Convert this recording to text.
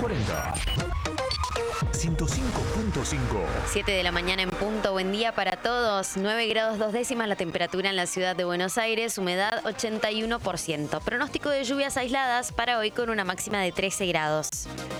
40. 105.5. 7 de la mañana en punto, buen día para todos. 9 grados 2 décimas la temperatura en la ciudad de Buenos Aires, humedad 81%. Pronóstico de lluvias aisladas para hoy con una máxima de 13 grados.